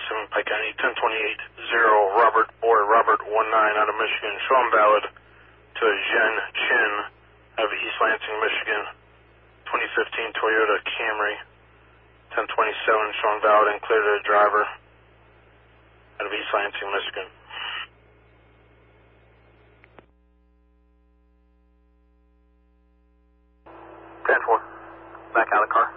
7 Pike County, 1028-0, Robert Boy, Robert 19 out of Michigan, show him valid to Zhen Chin out of East Lansing, Michigan, 2015 Toyota Camry, 1027, show him valid and clear to the driver out of East Lansing, Michigan. 10-4, back out of the car.